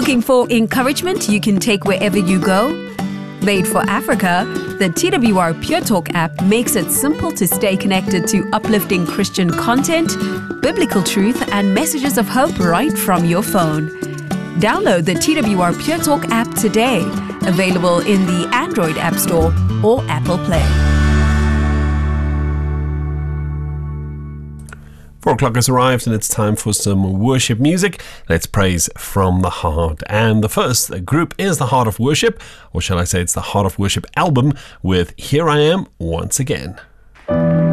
Looking for encouragement you can take wherever you go? Made for Africa, the TWR Pure Talk app makes it simple to stay connected to uplifting Christian content, biblical truth, and messages of hope right from your phone. Download the TWR Pure Talk app today, available in the Android App Store or Apple Play. 4 o'clock has arrived and it's time for some worship music. Let's praise from the heart. And the first group is the Heart of Worship, or shall I say it's the Heart of Worship album with Here I Am Once Again.